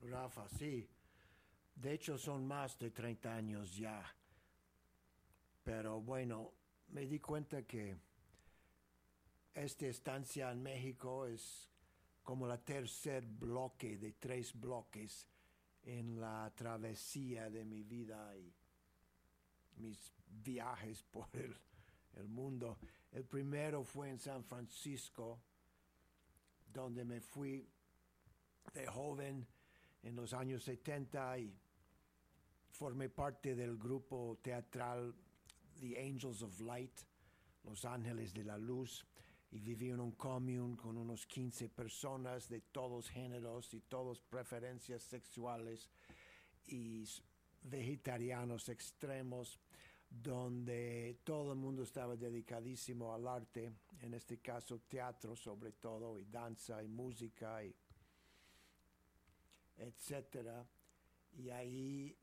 Rafa, sí. De hecho, son más de 30 años ya. Pero bueno, me di cuenta que esta estancia en México es como la tercer bloque de 3 bloques en la travesía de mi vida y mis viajes por el mundo. El primero fue en San Francisco, donde me fui de joven en los años 70 y formé parte del grupo teatral The Angels of Light, Los Ángeles de la Luz, y viví en un commune con unos 15 personas de todos géneros y todas preferencias sexuales y vegetarianos extremos, donde todo el mundo estaba dedicadísimo al arte, en este caso teatro sobre todo, y danza y música, y etcétera. Y ahí